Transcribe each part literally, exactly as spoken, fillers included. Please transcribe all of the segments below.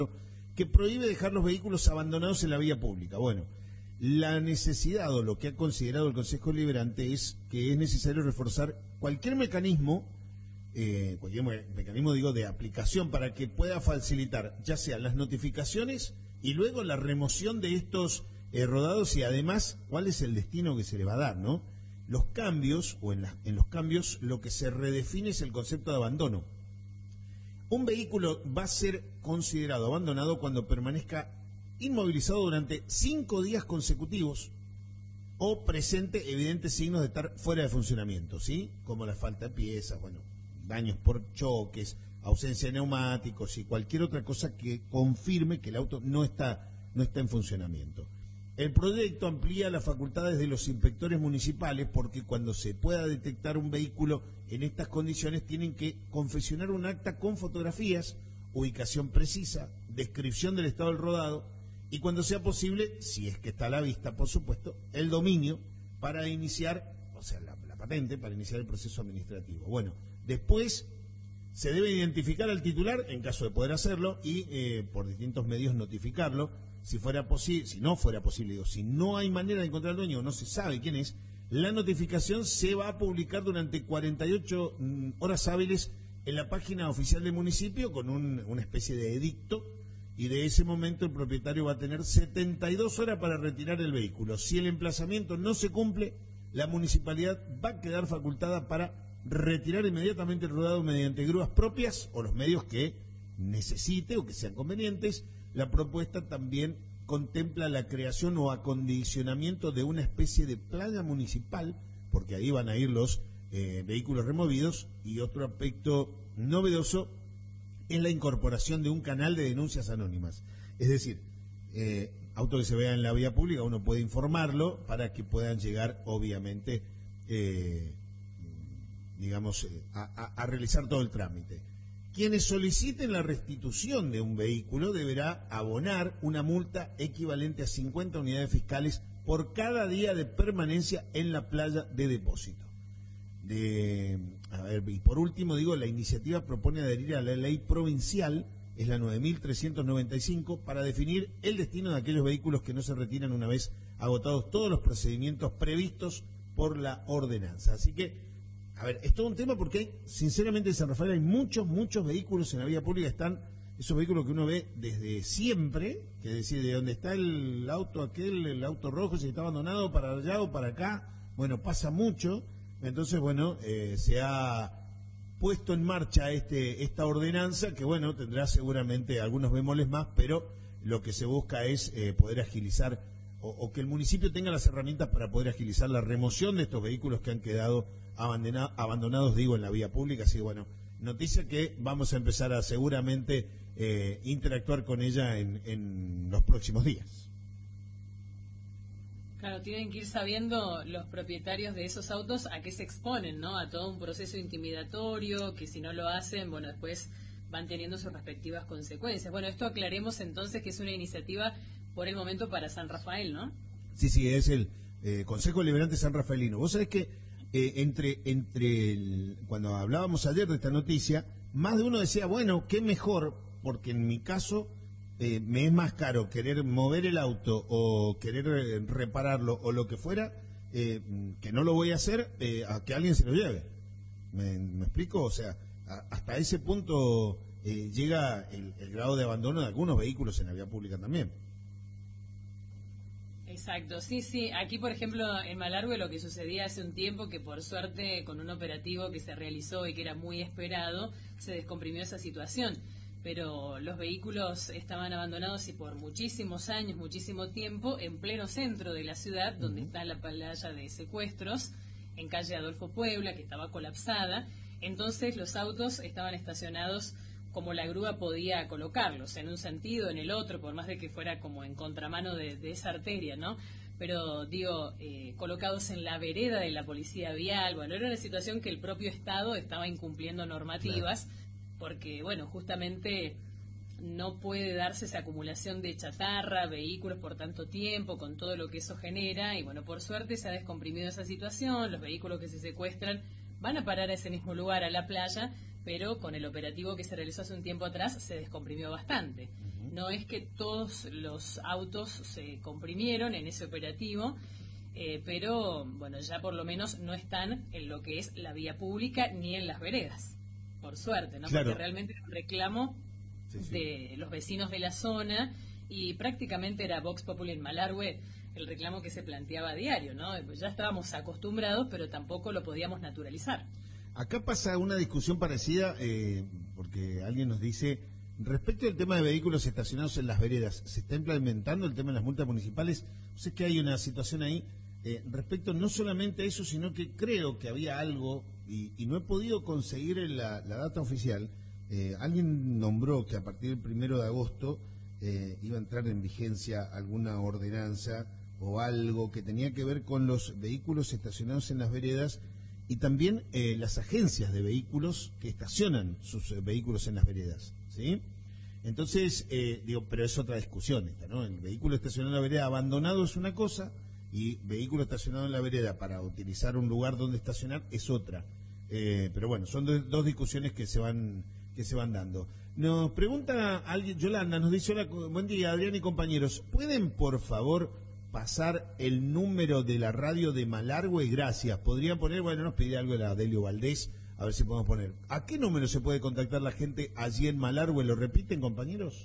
que prohíbe dejar los vehículos abandonados en la vía pública. Bueno, la necesidad o lo que ha considerado el Consejo Deliberante es que es necesario reforzar cualquier mecanismo, eh, cualquier me mecanismo digo de aplicación para que pueda facilitar ya sea las notificaciones y luego la remoción de estos eh, rodados y además cuál es el destino que se le va a dar, ¿no? Los cambios, o en, la, en los cambios lo que se redefine es el concepto de abandono. Un vehículo va a ser considerado abandonado cuando permanezca inmovilizado durante cinco días consecutivos o presente evidentes signos de estar fuera de funcionamiento, ¿sí? Como la falta de piezas, bueno, daños por choques, ausencia de neumáticos y cualquier otra cosa que confirme que el auto no está, no está en funcionamiento. El proyecto amplía las facultades de los inspectores municipales porque cuando se pueda detectar un vehículo en estas condiciones tienen que confeccionar un acta con fotografías, ubicación precisa, descripción del estado del rodado y cuando sea posible, si es que está a la vista, por supuesto, el dominio para iniciar, o sea, la, la patente para iniciar el proceso administrativo. Bueno, después se debe identificar al titular en caso de poder hacerlo y eh, por distintos medios notificarlo. Si fuera posible, si no fuera posible, digo, si no hay manera de encontrar al dueño o no se sabe quién es, la notificación se va a publicar durante cuarenta y ocho mm, horas hábiles en la página oficial del municipio con un, una especie de edicto y de ese momento el propietario va a tener setenta y dos horas para retirar el vehículo. Si el emplazamiento no se cumple, la municipalidad va a quedar facultada para retirar inmediatamente el rodado mediante grúas propias o los medios que necesite o que sean convenientes. La propuesta también contempla la creación o acondicionamiento de una especie de playa municipal, porque ahí van a ir los eh, vehículos removidos, y otro aspecto novedoso es la incorporación de un canal de denuncias anónimas. Es decir, eh, auto que se vea en la vía pública, uno puede informarlo para que puedan llegar, obviamente, eh, digamos, eh, a, a, a realizar todo el trámite. Quienes soliciten la restitución de un vehículo deberá abonar una multa equivalente a cincuenta unidades fiscales por cada día de permanencia en la playa de depósito. De, a ver, y por último, digo, la iniciativa propone adherir a la ley provincial, es la nueve mil trescientos noventa y cinco, para definir el destino de aquellos vehículos que no se retiran una vez agotados todos los procedimientos previstos por la ordenanza. Así que, a ver, es todo un tema porque, hay, sinceramente, en San Rafael hay muchos, muchos vehículos en la vía pública. Están esos vehículos que uno ve desde siempre, que es decir, de donde está el auto aquel, el auto rojo, si está abandonado para allá o para acá. Bueno, pasa mucho. Entonces, bueno, eh, se ha puesto en marcha este esta ordenanza que, bueno, tendrá seguramente algunos bemoles más, pero lo que se busca es eh, poder agilizar o, o que el municipio tenga las herramientas para poder agilizar la remoción de estos vehículos que han quedado abandona, abandonados, digo, en la vía pública. Así que, bueno, noticia que vamos a empezar a seguramente eh, interactuar con ella en, en los próximos días. Claro, tienen que ir sabiendo los propietarios de esos autos a qué se exponen, ¿no? A todo un proceso intimidatorio, que si no lo hacen, bueno, después van teniendo sus respectivas consecuencias. Bueno, esto aclaremos entonces que es una iniciativa por el momento para San Rafael, ¿no? Sí, sí, es el eh, Consejo Deliberante San Rafaelino. Vos sabés que eh, entre, entre el, cuando hablábamos ayer de esta noticia, más de uno decía, bueno, qué mejor, porque en mi caso Eh, me es más caro querer mover el auto o querer eh, repararlo o lo que fuera, eh, que no lo voy a hacer, eh, a que alguien se lo lleve. ¿Me, me explico? O sea, a, hasta ese punto eh, llega el, el grado de abandono de algunos vehículos en la vía pública también. Exacto, sí, sí. Aquí, por ejemplo, en Malargüe lo que sucedía hace un tiempo, que por suerte con un operativo que se realizó y que era muy esperado, se descomprimió esa situación. Pero los vehículos estaban abandonados y por muchísimos años, muchísimo tiempo, en pleno centro de la ciudad, donde está la playa de secuestros, en calle Adolfo Puebla, que estaba colapsada. Entonces los autos estaban estacionados como la grúa podía colocarlos, en un sentido, en el otro, por más de que fuera como en contramano de, de esa arteria, ¿no? Pero, digo, eh, colocados en la vereda de la policía vial. Bueno, era una situación que el propio Estado estaba incumpliendo normativas. Claro. Porque, bueno, justamente no puede darse esa acumulación de chatarra, vehículos por tanto tiempo, con todo lo que eso genera, y bueno, por suerte se ha descomprimido esa situación, los vehículos que se secuestran van a parar a ese mismo lugar, a la playa, pero con el operativo que se realizó hace un tiempo atrás se descomprimió bastante. No es que todos los autos se comprimieron en ese operativo, eh, pero bueno, ya por lo menos no están en lo que es la vía pública ni en las veredas, por suerte, ¿no? Claro. Porque realmente era un reclamo Sí, sí. de los vecinos de la zona y prácticamente era Vox Populi en Malargüe el reclamo que se planteaba a diario, ¿no? Pues ya estábamos acostumbrados, pero tampoco lo podíamos naturalizar. Acá pasa una discusión parecida, eh, porque alguien nos dice, respecto al tema de vehículos estacionados en las veredas, ¿se está implementando el tema de las multas municipales? Sé que hay una situación ahí, eh, respecto no solamente a eso, sino que creo que había algo, y, y no he podido conseguir la, la data oficial. Eh, alguien nombró que a partir del primero de agosto eh, iba a entrar en vigencia alguna ordenanza o algo que tenía que ver con los vehículos estacionados en las veredas y también eh, las agencias de vehículos que estacionan sus eh, vehículos en las veredas, ¿sí? Entonces, eh, digo, pero es otra discusión esta, ¿no? El vehículo estacionado en la vereda abandonado es una cosa y vehículo estacionado en la vereda para utilizar un lugar donde estacionar es otra. Eh, pero bueno, son do- dos discusiones que se van que se van dando. Nos pregunta alguien, Yolanda, nos dice, hola, buen día, Adrián y compañeros, ¿pueden por favor pasar el número de la radio de Malargüe? Gracias. Podrían poner, bueno, nos pide algo de la Delio Valdés, a ver si podemos poner. ¿A qué número se puede contactar la gente allí en Malargüe? ¿Lo repiten, compañeros?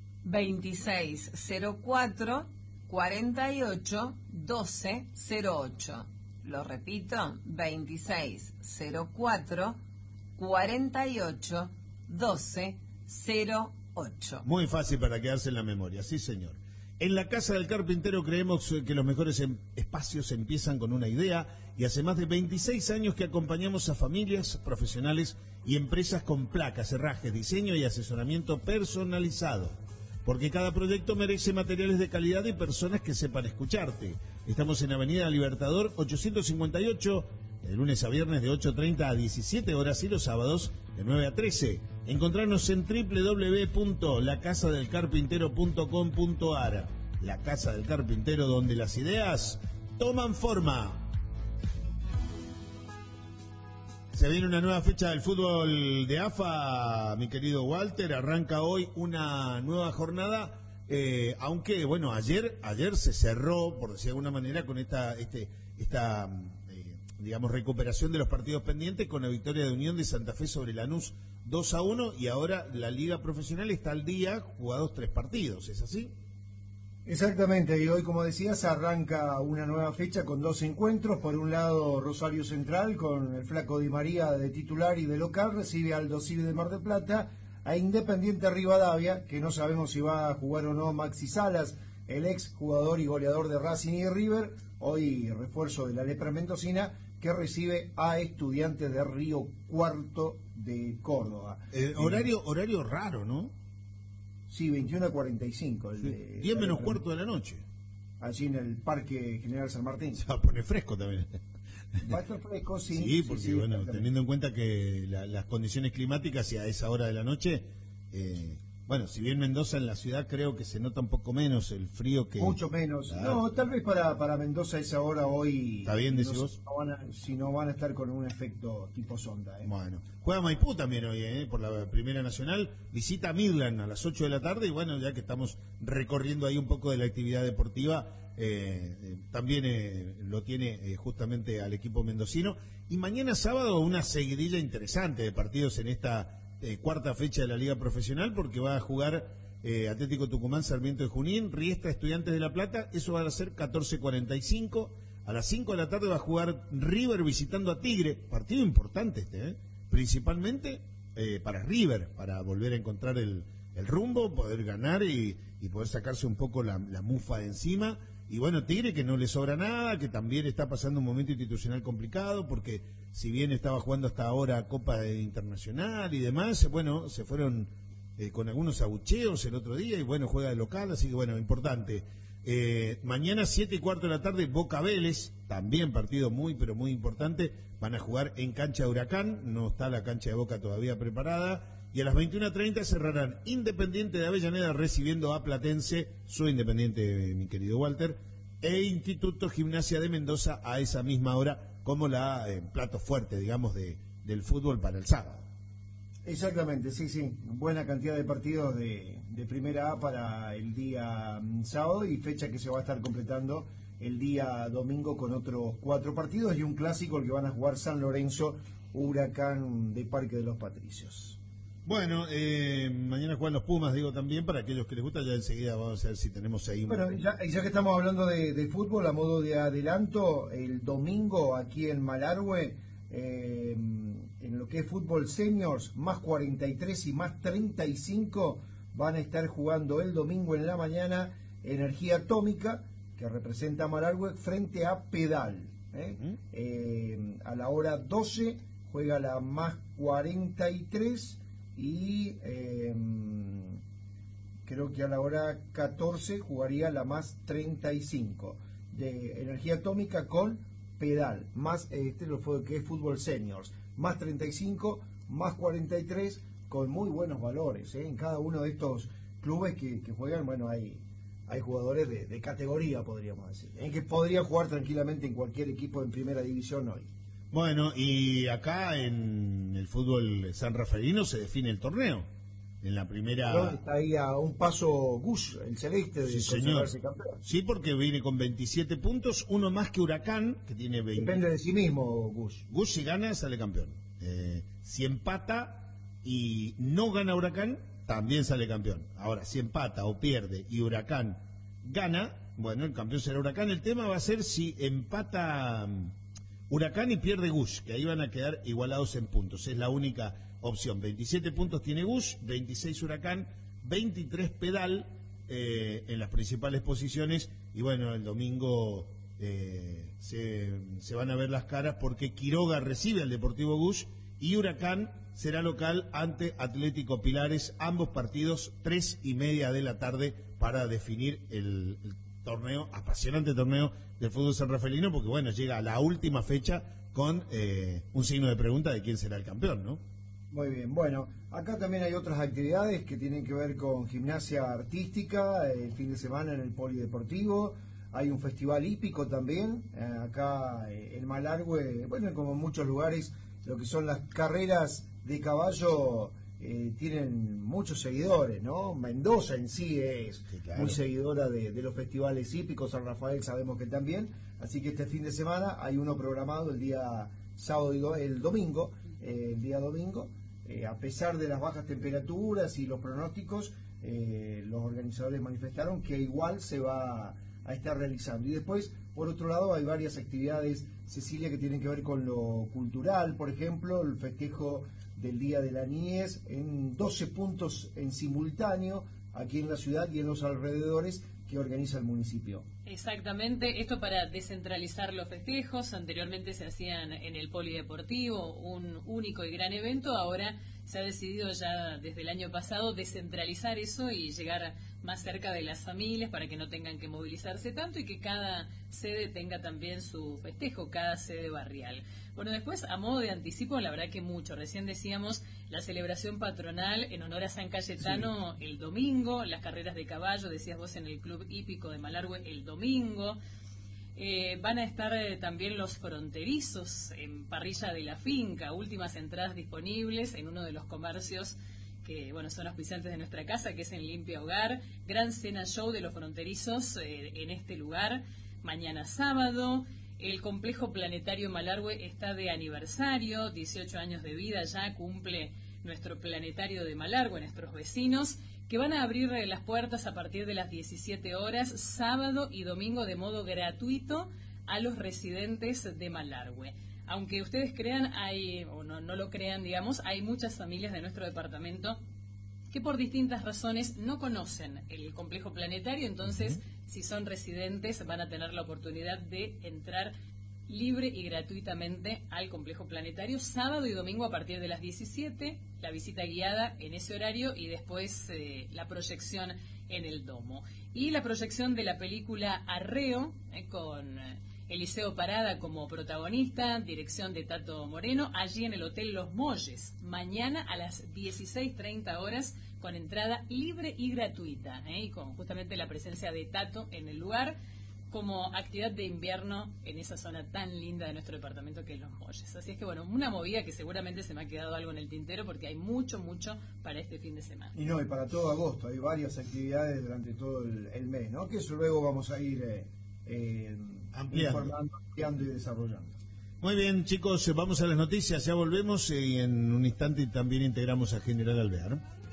veintiséis cero cuatro, cuarenta y ocho, doce cero ocho. Lo repito, veintiséis cero cuatro, cuarenta y ocho, doce cero ocho. Muy fácil para quedarse en la memoria, sí señor. En la Casa del Carpintero creemos que los mejores em- espacios empiezan con una idea y hace más de veintiséis años que acompañamos a familias, profesionales y empresas con placas, herrajes, diseño y asesoramiento personalizado. Porque cada proyecto merece materiales de calidad y personas que sepan escucharte. Estamos en Avenida Libertador ochocientos cincuenta y ocho, de lunes a viernes de ocho treinta a diecisiete horas y los sábados de nueve a trece. Encontrarnos en doble u doble u doble u punto la casa del carpintero punto com punto a r. La Casa del Carpintero, donde las ideas toman forma. Se viene una nueva fecha del fútbol de A F A, mi querido Walter. Arranca hoy una nueva jornada, eh, aunque, bueno, ayer ayer se cerró, por decir de alguna manera, con esta este esta eh, digamos, recuperación de los partidos pendientes con la victoria de Unión de Santa Fe sobre Lanús dos a uno, y ahora la Liga Profesional está al día, jugados tres partidos, ¿es así? Exactamente, y hoy, como decías, arranca una nueva fecha con dos encuentros. Por un lado, Rosario Central, con el Flaco Di María de titular y de local, recibe al Dosivi de Mar del Plata, a Independiente Rivadavia, que no sabemos si va a jugar o no Maxi Salas, el ex jugador y goleador de Racing y de River, hoy refuerzo de la Lepra Mendocina, que recibe a Estudiantes de Río Cuarto de Córdoba. Eh, horario horario raro, ¿no? Sí, veintiuno a cuarenta y cinco. El de, diez menos la- cuarto de la noche. Allí en el Parque General San Martín. Se va a poner fresco también. Va a estar fresco, sí. Sí, porque sí, bueno, exactamente. teniendo en cuenta que la- las condiciones climáticas y a esa hora de la noche, eh, bueno, si bien Mendoza en la ciudad creo que se nota un poco menos el frío que... Mucho menos. Claro. No, tal vez para, para Mendoza a esa hora hoy... ¿Está bien, decís no sé vos? Si no, van a, si no van a estar con un efecto tipo sonda. ¿eh? Bueno, juega Maipú también hoy, ¿eh? Por la Primera Nacional, visita a Midland a las ocho de la tarde, y bueno, ya que estamos recorriendo ahí un poco de la actividad deportiva, eh, eh, también eh, lo tiene eh, justamente al equipo mendocino. Y mañana sábado una seguidilla interesante de partidos en esta eh, cuarta fecha de la Liga Profesional, porque va a jugar eh, Atlético Tucumán, Sarmiento de Junín, Riestra, Estudiantes de La Plata, eso va a ser catorce cuarenta y cinco. A las cinco de la tarde va a jugar River visitando a Tigre, partido importante este, ¿eh? Principalmente eh, para River, para volver a encontrar el, el rumbo, poder ganar y, y poder sacarse un poco la, la mufa de encima. Y bueno, Tigre que no le sobra nada, que también está pasando un momento institucional complicado, porque si bien estaba jugando hasta ahora Copa Internacional y demás, bueno, se fueron eh, con algunos abucheos el otro día y bueno, juega de local, así que bueno, importante. Eh, mañana siete y cuarto de la tarde Boca Vélez, también partido muy pero muy importante, van a jugar en cancha de Huracán, no está la cancha de Boca todavía preparada, y a las veintiuna treinta cerrarán Independiente de Avellaneda recibiendo a Platense, su Independiente, mi querido Walter, e Instituto Gimnasia de Mendoza a esa misma hora, como la eh, plato fuerte, digamos, de, del fútbol para el sábado. Exactamente, sí, sí. Buena cantidad de partidos de, de Primera A para el día mm, sábado y fecha que se va a estar completando el día domingo con otros cuatro partidos y un clásico el que van a jugar San Lorenzo, Huracán de Parque de los Patricios. Bueno, eh, mañana juegan los Pumas, digo también, para aquellos que les gusta, ya enseguida vamos a ver si tenemos ahí un... Bueno, ya, ya que estamos hablando de, de fútbol, a modo de adelanto, el domingo aquí en Malargüe, eh, en lo que es fútbol seniors, más cuarenta y tres y más treinta y cinco van a estar jugando el domingo en la mañana Energía Atómica, que representa a Malargüe, frente a Pedal. ¿eh? Uh-huh. Eh, a la hora doce juega la más cuarenta y tres y eh, creo que a la hora catorce jugaría la más treinta y cinco de Energía Atómica con Pedal, más este lo fue que es fútbol seniors, más treinta y cinco, más cuarenta y tres, con muy buenos valores, ¿eh? En cada uno de estos clubes que, que juegan, bueno, hay hay jugadores de, de categoría, podríamos decir, ¿eh? Que podrían jugar tranquilamente en cualquier equipo en primera división hoy. Bueno, y acá en el fútbol sanrafaelino se define el torneo. En la primera... No, está ahí a un paso Gus, el celeste, de sí, consagrarse señor. campeón. Sí, porque viene con veintisiete puntos, uno más que Huracán, que tiene veinte. Depende de sí mismo, Gus. Gus si gana, sale campeón. Eh, si empata y no gana Huracán, también sale campeón. Ahora, si empata o pierde y Huracán gana, bueno, el campeón será Huracán. El tema va a ser si empata Huracán y pierde Gus, que ahí van a quedar igualados en puntos. Es la única opción. veintisiete puntos tiene Gus, veintiséis Huracán, veintitrés Pedal eh, en las principales posiciones. Y bueno, el domingo eh, se, se van a ver las caras porque Quiroga recibe al Deportivo Gus y Huracán será local ante Atlético Pilares. Ambos partidos, tres y media de la tarde, para definir el, el torneo, apasionante torneo del fútbol sanrafaelino, porque bueno, llega a la última fecha con eh, un signo de pregunta de quién será el campeón, ¿no? Muy bien, bueno, acá también hay otras actividades que tienen que ver con gimnasia artística, el fin de semana en el polideportivo, hay un festival hípico también, eh, acá eh, en Malargüe, bueno, como en muchos lugares, lo que son las carreras de caballo eh, tienen muchos seguidores, ¿no? Mendoza en sí es sí, claro. muy seguidora de, de los festivales hípicos, San Rafael sabemos que también, así que este fin de semana hay uno programado el día sábado y do, el domingo, eh, el día domingo, eh, a pesar de las bajas temperaturas y los pronósticos, eh, los organizadores manifestaron que igual se va a estar realizando. Y después, por otro lado, hay varias actividades, Cecilia, que tienen que ver con lo cultural, por ejemplo, el festejo del Día de la Niñez en doce puntos en simultáneo aquí en la ciudad y en los alrededores que organiza el municipio. Exactamente, esto para descentralizar los festejos. Anteriormente se hacían en el polideportivo, un único y gran evento. Ahora se ha decidido ya desde el año pasado descentralizar eso y llegar más cerca de las familias para que no tengan que movilizarse tanto y que cada sede tenga también su festejo, cada sede barrial. Bueno, después, a modo de anticipo, la verdad que mucho. Recién decíamos la celebración patronal en honor a San Cayetano sí. el domingo, las carreras de caballo, decías vos, en el Club Hípico de Malargüe el domingo. Eh, van a estar eh, también los fronterizos en Parrilla de la Finca, últimas entradas disponibles en uno de los comercios que bueno son auspiciantes de nuestra casa, que es en Limpia Hogar. Gran cena show de los fronterizos eh, en este lugar, mañana sábado. El complejo planetario Malargüe está de aniversario, dieciocho años de vida ya cumple nuestro planetario de Malargüe, nuestros vecinos, que van a abrir las puertas a partir de las diecisiete horas, sábado y domingo, de modo gratuito a los residentes de Malargüe. Aunque ustedes crean, hay o no, no lo crean, digamos, hay muchas familias de nuestro departamento que por distintas razones no conocen el complejo planetario, entonces uh-huh. si son residentes van a tener la oportunidad de entrar libre y gratuitamente al complejo planetario sábado y domingo a partir de las diecisiete, la visita guiada en ese horario y después eh, la proyección en el domo. Y la proyección de la película Arreo, eh, con eh, Eliseo Parada como protagonista, dirección de Tato Moreno, allí en el Hotel Los Molles, mañana a las dieciséis treinta horas, con entrada libre y gratuita, ¿eh? y con justamente la presencia de Tato en el lugar. como actividad de invierno en esa zona tan linda de nuestro departamento que es Los Molles. Así es que bueno, una movida que seguramente se me ha quedado algo en el tintero porque hay mucho, mucho para este fin de semana. Y no, y para todo agosto, hay varias actividades durante todo el, el mes, ¿no? Que eso luego vamos a ir eh, eh, ampliando. informando, ampliando y desarrollando. Muy bien, chicos, vamos a las noticias, ya volvemos y en un instante también integramos a General Alvear.